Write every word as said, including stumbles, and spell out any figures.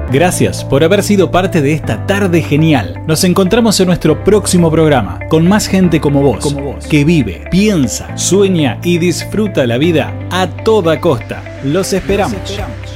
Gracias por haber sido parte de esta tarde genial. Nos encontramos en nuestro próximo programa con más gente como vos, como vos, que vive, piensa, sueña y disfruta la vida a toda costa. Los esperamos. Los esperamos.